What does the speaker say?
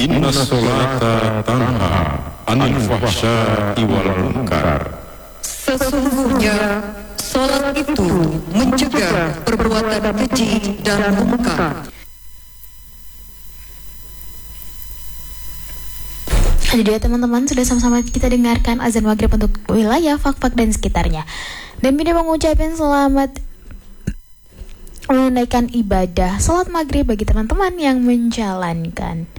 Inna sholata tanha anil fahsya'i wal munkar. Sesungguhnya salat itu mencegah perbuatan keji dan mungkar. Jadi ya teman-teman, sudah sama-sama kita dengarkan azan maghrib untuk wilayah Fak-Fak dan sekitarnya. Dan Bida mengucapkan selamat menunaikan ibadah salat maghrib bagi teman-teman yang menjalankan.